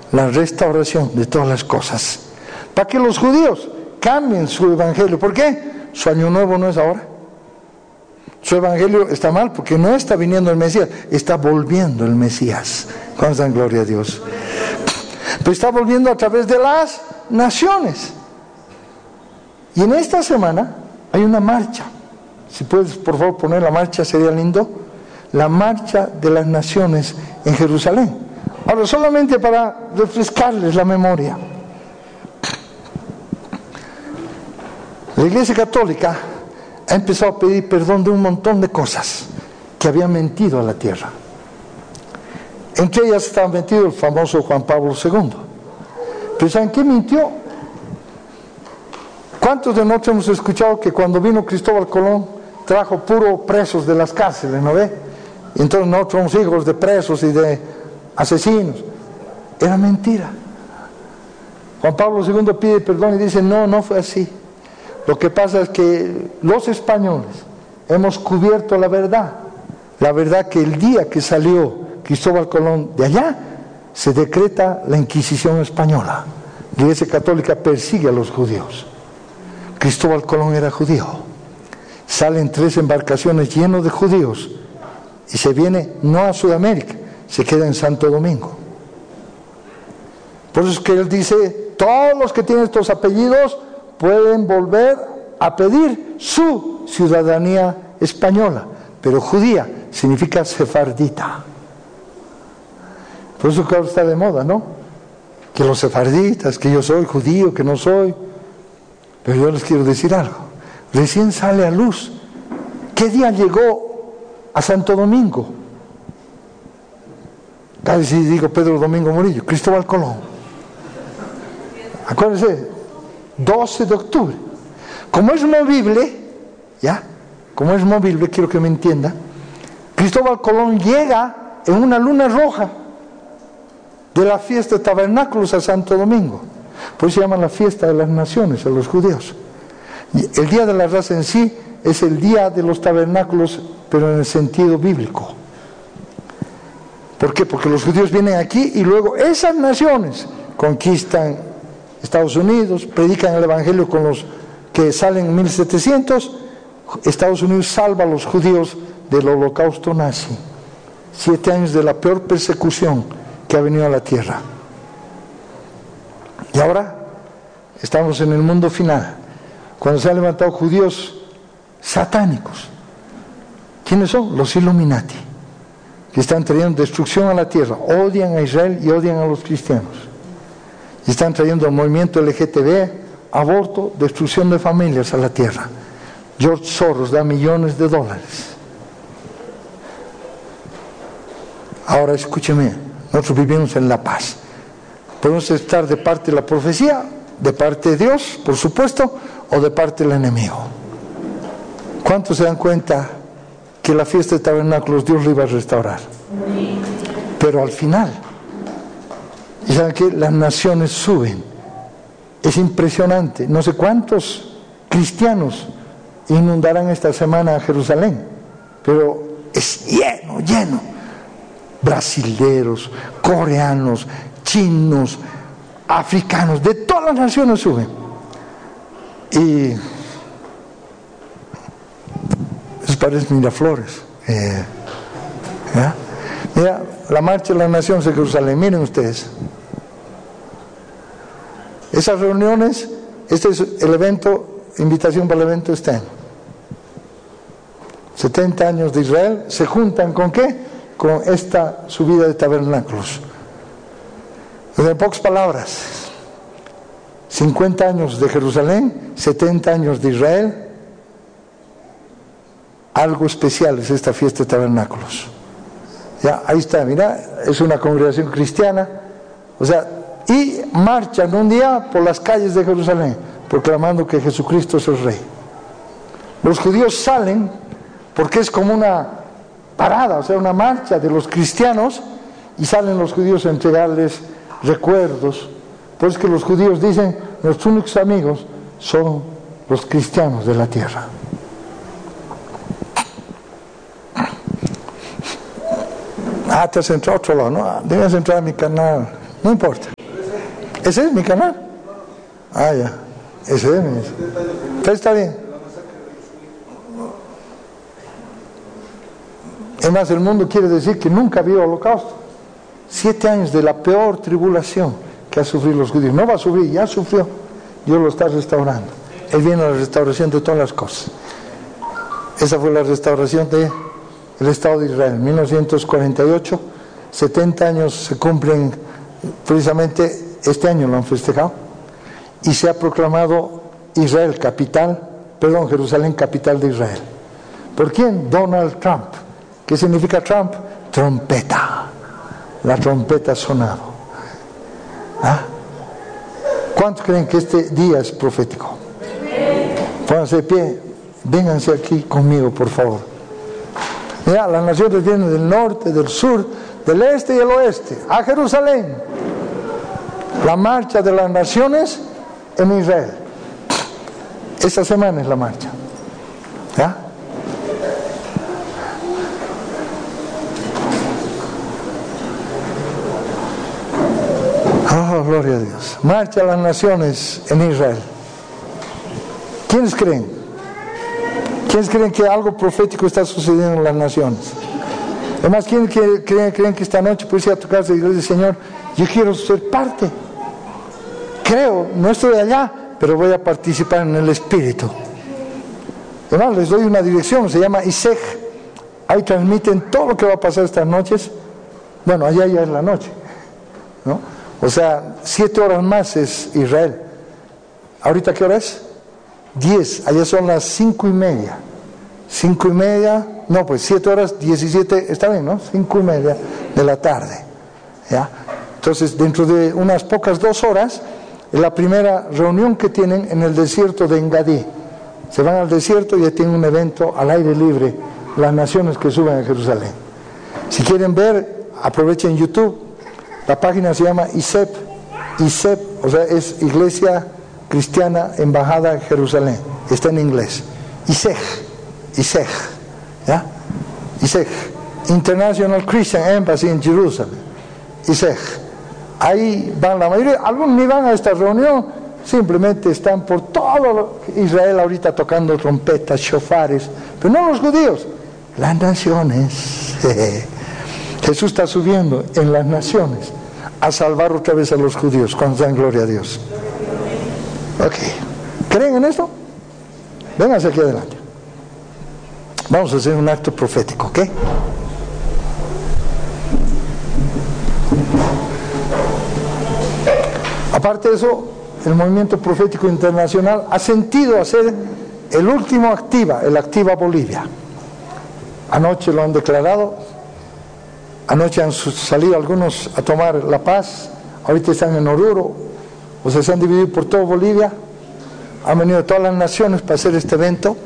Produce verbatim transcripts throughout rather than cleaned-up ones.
la restauración de todas las cosas. Para que los judíos cambien su evangelio. ¿Por qué? Su año nuevo no es ahora. Su evangelio está mal porque no está viniendo el Mesías, está volviendo el Mesías. ¿Cuántos dan gloria a Dios? Pero está volviendo a través de las naciones. Y en esta semana hay una marcha. Si puedes, por favor, poner la marcha, sería lindo. La marcha de las naciones en Jerusalén. Ahora, solamente para refrescarles la memoria. La Iglesia Católica ha empezado a pedir perdón de un montón de cosas que habían mentido a la tierra. Entre ellas estaba metido el famoso Juan Pablo segundo. Pero ¿saben qué mintió? ¿Cuántos de nosotros hemos escuchado que cuando vino Cristóbal Colón trajo puro presos de las cárceles, ¿no ve? Y entonces nosotros somos hijos de presos y de asesinos. Era mentira. Juan Pablo segundo pide perdón y dice, no, no fue así. Lo que pasa es que los españoles hemos cubierto la verdad. La verdad que el día que salió Cristóbal Colón de allá, se decreta la Inquisición española. La Iglesia Católica persigue a los judíos. Cristóbal Colón era judío. Salen tres embarcaciones llenas de judíos y se viene no a Sudamérica, se queda en Santo Domingo. Por eso es que él dice, todos los que tienen estos apellidos pueden volver a pedir su ciudadanía española, pero judía significa sefardita. Por eso que ahora está de moda, ¿no? Que los sefarditas, que yo soy judío, que no soy. Pero yo les quiero decir algo. Recién sale a luz. ¿Qué día llegó a Santo Domingo? Casi digo Pedro Domingo Murillo, Cristóbal Colón. Acuérdense, doce de octubre. Como es movible, ¿ya? Como es movible, quiero que me entienda, Cristóbal Colón llega en una luna roja de la fiesta de tabernáculos a Santo Domingo. Por eso se llama la fiesta de las naciones a los judíos. Y el día de la raza en sí es el día de los tabernáculos, pero en el sentido bíblico. ¿Por qué? Porque los judíos vienen aquí y luego esas naciones conquistan Estados Unidos, predican el evangelio con los que salen en mil setecientos, Estados Unidos salva a los judíos del holocausto nazi. Siete años de la peor persecución que ha venido a la tierra. Y ahora estamos en el mundo final, cuando se han levantado judíos satánicos. ¿Quiénes son? Los Illuminati, que están trayendo destrucción a la tierra, odian a Israel y odian a los cristianos. Y están trayendo el movimiento L G B T, aborto, destrucción de familias a la tierra. George Soros da millones de dólares. Ahora escúcheme, nosotros vivimos en la paz. Podemos estar de parte de la profecía, de parte de Dios, por supuesto, o de parte del enemigo. ¿Cuántos se dan cuenta que la fiesta de tabernáculos Dios lo iba a restaurar? Pero al final, y saben que las naciones suben. Es impresionante. No sé cuántos cristianos inundarán esta semana a Jerusalén, pero es lleno, lleno. Brasileros, coreanos, chinos, africanos, de todas las naciones suben. Y eso parece Miraflores. Eh, ¿ya? Mira, la marcha de las naciones de Jerusalén, miren ustedes. Esas reuniones, este es el evento, invitación para el evento este año. setenta años de Israel, se juntan ¿con qué? Con esta subida de tabernáculos. En pocas palabras, cincuenta años de Jerusalén, setenta años de Israel, algo especial es esta fiesta de tabernáculos. Ya, ahí está, mira, es una congregación cristiana, o sea, y marchan un día por las calles de Jerusalén, proclamando que Jesucristo es el Rey. Los judíos salen, porque es como una parada, o sea, una marcha de los cristianos, y salen los judíos a entregarles recuerdos. Por eso que los judíos dicen, nuestros únicos amigos son los cristianos de la tierra. Ah, te has entrado a otro lado, ¿no? Debes entrar a mi canal, no importa. ¿Ese es mi canal? Ah, ya. Ese es mi. Pero está bien. Es más, el mundo quiere decir que nunca había holocausto. Siete años de la peor tribulación que ha sufrido los judíos. No va a sufrir, ya sufrió. Dios lo está restaurando. Él viene a la restauración de todas las cosas. Esa fue la restauración del Estado de Israel. En mil novecientos cuarenta y ocho, setenta años se cumplen, precisamente este año lo han festejado, y se ha proclamado Israel capital, perdón, Jerusalén capital de Israel. ¿Por quién? Donald Trump. ¿Qué significa Trump? Trompeta. La trompeta ha sonado. ¿Ah? ¿Cuántos creen que este día es profético? Pónganse de pie, vénganse aquí conmigo, por favor. Mira, las naciones vienen del norte, del sur, del este y el oeste, a Jerusalén. La marcha de las naciones en Israel. Esta semana es la marcha. ¿Ya? Oh, gloria a Dios. Marcha las naciones en Israel. ¿Quiénes creen? ¿Quiénes creen que algo profético está sucediendo en las naciones? Además, ¿quiénes creen, creen que esta noche puede ir a tu casa y decir, Señor, yo quiero ser parte? Creo, no estoy allá, pero voy a participar en el Espíritu. Además, les doy una dirección, se llama I S E G. Ahí transmiten todo lo que va a pasar estas noches. Bueno, allá ya es la noche, ¿no? O sea, siete horas más es Israel. ¿Ahorita qué hora es? Diez, allá son las cinco y media. Cinco y media, no, pues siete horas, diecisiete, está bien, ¿no? Cinco y media de la tarde. ¿Ya? Entonces, dentro de unas pocas dos horas, es la primera reunión que tienen en el desierto de Engadí. Se van al desierto y ya tienen un evento al aire libre, las naciones que suben a Jerusalén. Si quieren ver, aprovechen YouTube. La página se llama I S E P, I S E P, o sea, es Iglesia Cristiana Embajada en Jerusalén, está en inglés. I S E G, I S E G, ¿ya? I S E G, International Christian Embassy en Jerusalén, I S E G. Ahí van la mayoría, algunos ni van a esta reunión, simplemente están por todo Israel ahorita tocando trompetas, shofares, pero no los judíos, las naciones. Jesús está subiendo en las naciones a salvar otra vez a los judíos. Cuando dan gloria a Dios. Ok. ¿Creen en esto? Vénganse aquí adelante. Vamos a hacer un acto profético, ¿ok? Aparte de eso, el movimiento profético internacional ha sentido hacer el último Activa, el Activa Bolivia. Anoche lo han declarado. Anoche han salido algunos a tomar La Paz, ahorita están en Oruro, o sea, se han dividido por todo Bolivia, han venido de todas las naciones para hacer este evento.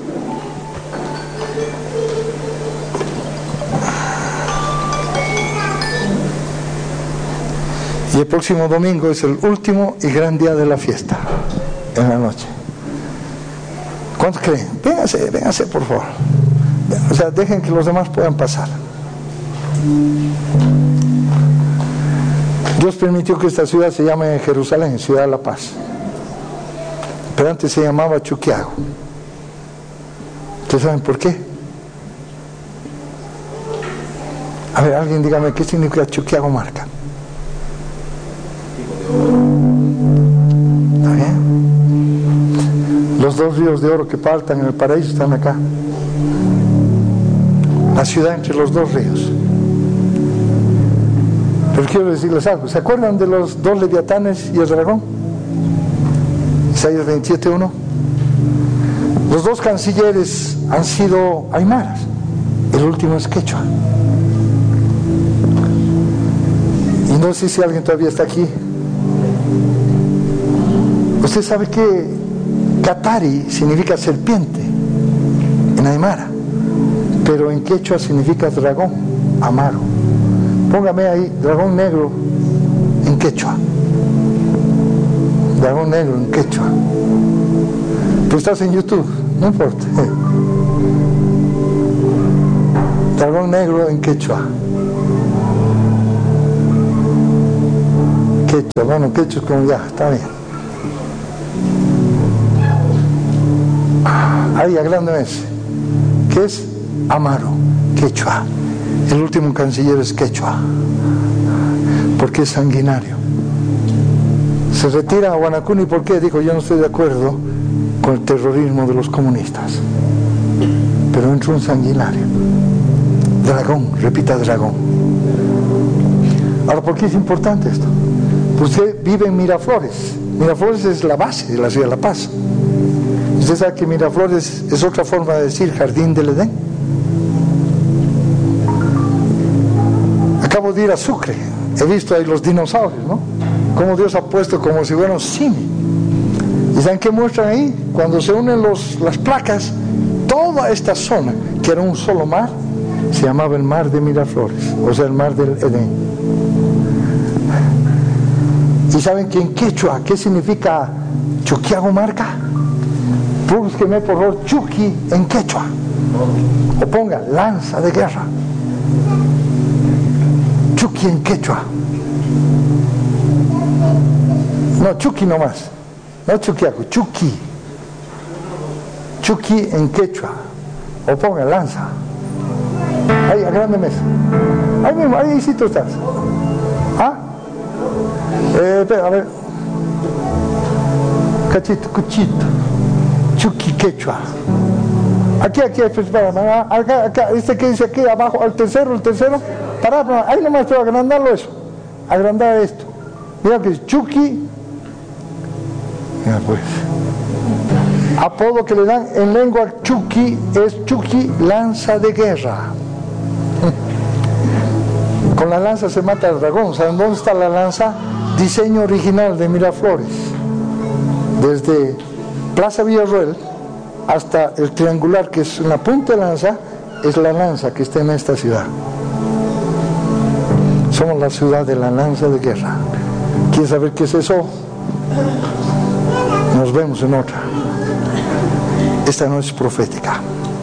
Y el próximo domingo es el último y gran día de la fiesta, en la noche. ¿Cuántos creen? Vénganse, vénganse por favor. O sea, dejen que los demás puedan pasar. Dios permitió que esta ciudad se llame Jerusalén, Ciudad de la Paz. Pero antes se llamaba Chuquiago. ¿Ustedes saben por qué? A ver, alguien dígame, ¿qué significa Chuquiago Marca? ¿Está bien? Los dos ríos de oro que partan en el paraíso están acá. La ciudad entre los dos ríos. Pero quiero decirles algo. ¿Se acuerdan de los dos leviatanes y el dragón? Isaías veintisiete uno. Los dos cancilleres han sido aymaras. El último es quechua. Y no sé si alguien todavía está aquí. Usted sabe que Katari significa serpiente en aymara, pero en quechua significa dragón, amaro. Póngame ahí, dragón negro en quechua. Dragón negro en quechua. Pero estás en YouTube, no importa. Dragón negro en quechua. quechua, bueno, quechua es como ya, está bien. Ahí, agrándame ese. ¿Qué es? Amaro, quechua. El último canciller es quechua, porque es sanguinario. Se retira a Guanacuni, ¿por qué? Dijo, yo no estoy de acuerdo con el terrorismo de los comunistas, pero entró un sanguinario. Dragón, repita dragón. Ahora, ¿por qué es importante esto? Pues usted vive en Miraflores. Miraflores es la base de la ciudad de La Paz. ¿Usted sabe que Miraflores es otra forma de decir Jardín del Edén? Acabo de ir a Sucre, he visto ahí los dinosaurios, ¿no? Como Dios ha puesto como si fueran simi. ¿Y saben qué muestran ahí? Cuando se unen los, las placas, toda esta zona, que era un solo mar, se llamaba el mar de Miraflores, o sea, el mar del Edén. ¿Y saben que en quechua qué significa Chuquiagomarca? Búsqueme por favor Chuqui en quechua, o ponga lanza de guerra. Chuqui en quechua. No, Chuqui nomás, no Chuquiaco, Chuqui. Chuqui en quechua, o ponga lanza. Ahí, agrándeme eso. Ahí mismo, ahí sí tú estás. ¿Ah? Eh, espera, a ver. Cachito, cuchito. Chuqui quechua. Aquí, aquí, espera, acá, acá, este que dice aquí abajo, al tercero, el tercero. Pará, pará, ahí nomás tengo que agrandarlo eso. Agrandar esto. Mira que es Chuqui. Mira pues. Apodo que le dan en lengua Chuqui es Chuqui lanza de guerra. Con la lanza se mata al dragón. ¿Saben dónde está la lanza? Diseño original de Miraflores. Desde Plaza Villarroel hasta el triangular, que es una punta de lanza, es la lanza que está en esta ciudad. Somos la ciudad de la lanza de guerra. ¿Quieren saber qué es eso? Nos vemos en otra. Esta no es profética.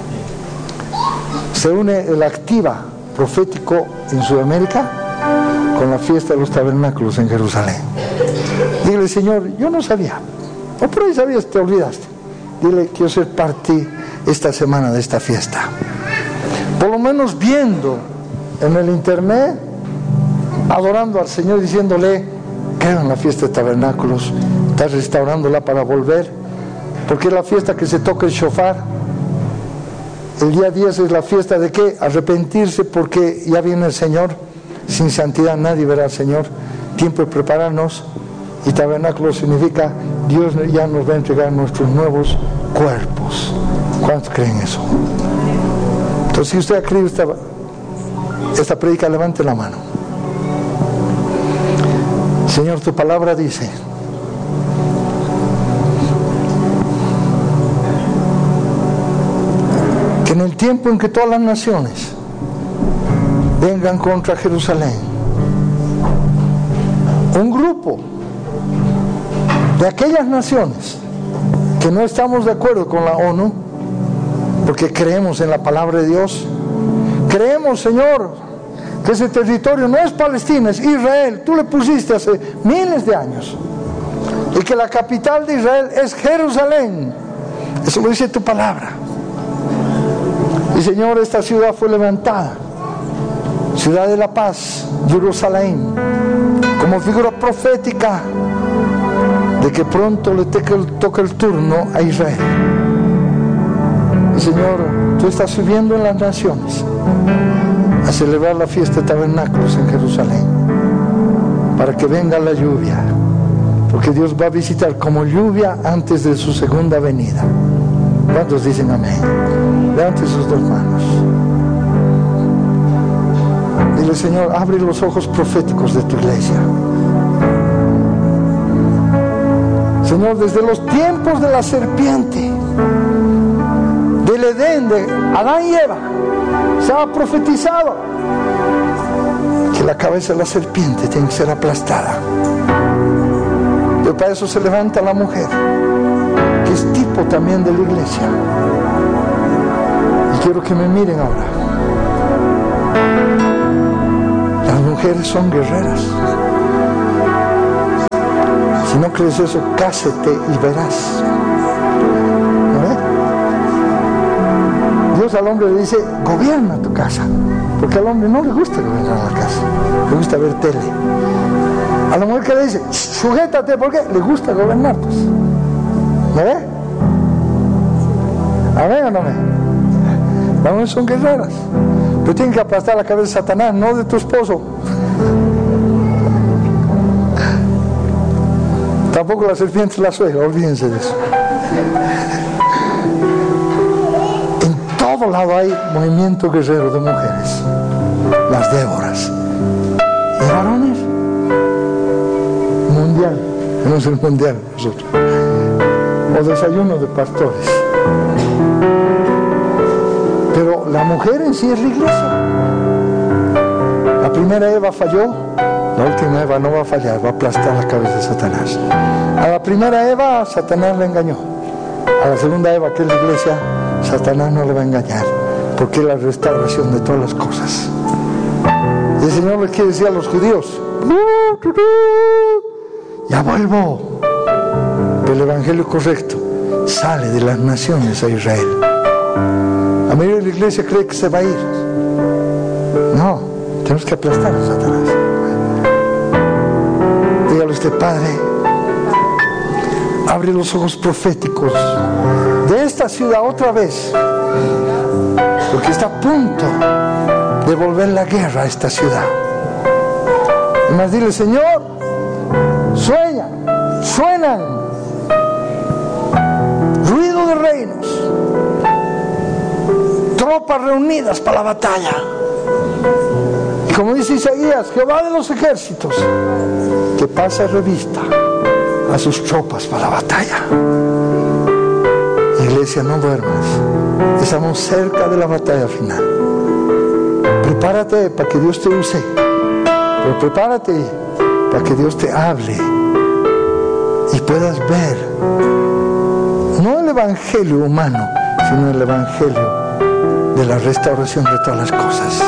Se une el activa profético en Sudamérica con la fiesta de los tabernáculos en Jerusalén. Dile, Señor, yo no sabía, o por ahí sabías, te olvidaste. Dile, quiero ser parte esta semana de esta fiesta. Por lo menos viendo en el internet, adorando al Señor, diciéndole, creo en la fiesta de tabernáculos, estás restaurándola para volver, porque es la fiesta que se toca el shofar. El día diez es la fiesta de qué? Arrepentirse, porque ya viene el Señor. Sin santidad nadie verá al Señor. Tiempo de prepararnos. Y tabernáculo significa Dios ya nos va a entregar nuestros nuevos cuerpos. ¿Cuántos creen eso? Entonces, si usted ha creído esta, esta predica, levante la mano. Señor, tu palabra dice: que en el tiempo en que todas las naciones vengan contra Jerusalén, un grupo de aquellas naciones que no estamos de acuerdo con la ONU, porque creemos en la palabra de Dios, creemos, Señor, que ese territorio no es Palestina, es Israel, tú le pusiste hace miles de años, y que la capital de Israel es Jerusalén. Eso lo dice tu palabra. Y Señor, esta ciudad fue levantada, ciudad de la paz, Jerusalén, como figura profética de que pronto le toca el turno a Israel. Y Señor, tú estás subiendo en las naciones a celebrar la fiesta de tabernáculos en Jerusalén, para que venga la lluvia, porque Dios va a visitar como lluvia antes de su segunda venida. ¿Cuántos dicen amén? Levante sus dos manos. Dile, Señor, abre los ojos proféticos de tu iglesia. Señor, desde los tiempos de la serpiente, del Edén, de Adán y Eva, se ha profetizado que la cabeza de la serpiente tiene que ser aplastada. Pero para eso se levanta la mujer, que es tipo también de la iglesia. Y quiero que me miren ahora. Las mujeres son guerreras. Si no crees eso, cásate y verás. ¿No ves? Dios al hombre le dice, gobierna tu casa. Porque al hombre no le gusta gobernar la casa, le gusta ver tele. A la mujer que le dice, sujétate, porque le gusta gobernar, pues. ¿No ves? ¿Amén o no amén? Las mujeres son guerreras, pero tienen que aplastar la cabeza de Satanás, no de tu esposo. Tampoco la serpiente es la suegra, olvídense de eso. En todo lado hay movimiento guerrero de mujeres, las Déboras. ¿Y varones? Mundial, no es el mundial nosotros. O desayuno de pastores. Pero la mujer en sí es la iglesia. La primera Eva falló, la última Eva no va a fallar, va a aplastar la cabeza de Satanás. A la primera Eva, Satanás le engañó. A la segunda Eva, que es la iglesia, Satanás no le va a engañar, porque es la restauración de todas las cosas. Y el Señor les quiere decir a los judíos, ya vuelvo. El evangelio correcto sale de las naciones a Israel. La mayoría de la iglesia cree que se va a ir. No, tenemos que aplastar a Satanás. Dígale usted, Padre, abre los ojos proféticos de esta ciudad otra vez, porque está a punto de volver la guerra a esta ciudad. Y más dile, Señor, sueñan, suenan ruido de reinos, tropas reunidas para la batalla. Y como dice Isaías, Jehová de los ejércitos, que pasa revista a sus tropas para la batalla. Iglesia, no duermas, estamos cerca de la batalla final. Prepárate para que Dios te use, pero prepárate para que Dios te hable y puedas ver no el evangelio humano, sino el evangelio de la restauración de todas las cosas.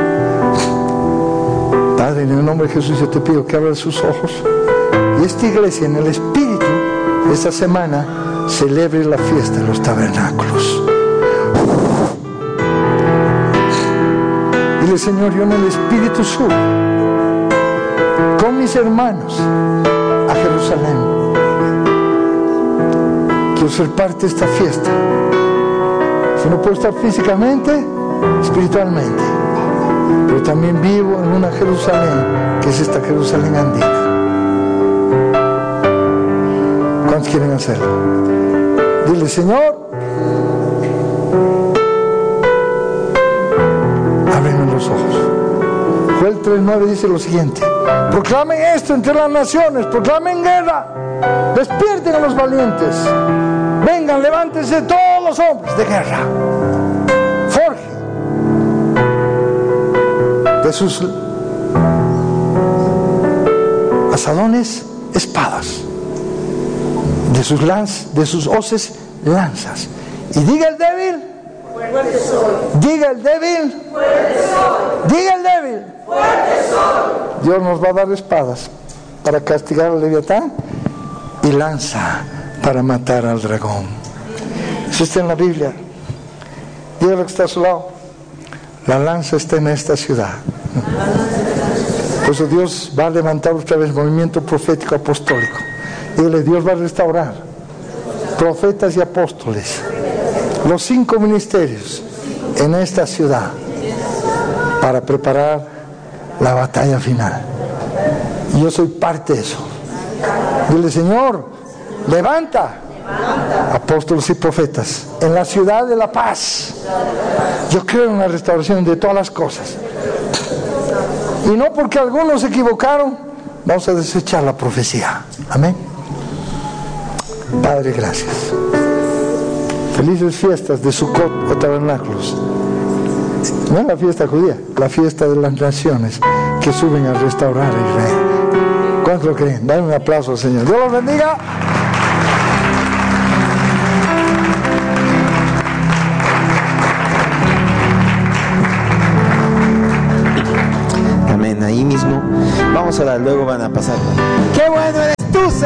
Padre, en el nombre de Jesús yo te pido que abras sus ojos y esta iglesia en el espíritu esta semana celebre la fiesta de los tabernáculos. Dile, Señor, yo en el espíritu subo con mis hermanos a Jerusalén. Quiero ser parte de esta fiesta. Si no puedo estar físicamente, espiritualmente, pero también vivo en una Jerusalén que es esta Jerusalén andina. ¿Cuántos quieren hacerlo? Dile, Señor, ábreme los ojos. Joel tres nueve dice lo siguiente: proclamen esto entre las naciones, proclamen guerra, despierten a los valientes, vengan, levántense todos los hombres de guerra, forjen de sus asadones espadas, de sus lanzas, de sus hoces lanzas, y diga el débil, fuerte soy. Diga el débil, fuerte soy. Diga el débil, fuerte soy. Dios nos va a dar espadas para castigar al Leviatán y lanza para matar al dragón. Eso está en la Biblia. Dígale que está a su lado, la lanza está en esta ciudad. Por eso Dios va a levantar otra vez movimiento profético apostólico. Dígale, Dios va a restaurar profetas y apóstoles, los cinco ministerios en esta ciudad, para preparar la batalla final. Y yo soy parte de eso. Dile, Señor, levanta apóstoles y profetas en la ciudad de la paz. Yo creo en la restauración de todas las cosas, y no porque algunos se equivocaron vamos a desechar la profecía. Amén. Padre, gracias. Felices fiestas de Sukkot o tabernáculos. No es la fiesta judía, la fiesta de las naciones que suben a restaurar a Israel. ¿Cuántos lo creen? Dale un aplauso al Señor. Dios los bendiga. Amén. Ahí mismo vamos a orar, luego van a pasar. ¡Qué bueno eres!